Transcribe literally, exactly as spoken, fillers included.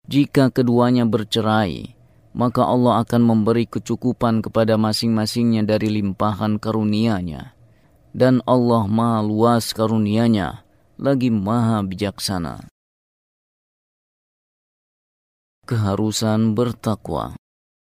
Jika keduanya bercerai, maka Allah akan memberi kecukupan kepada masing-masingnya dari limpahan karunia-Nya. Dan Allah Maha luas karunia-Nya, lagi Maha bijaksana. Keharusan bertakwa.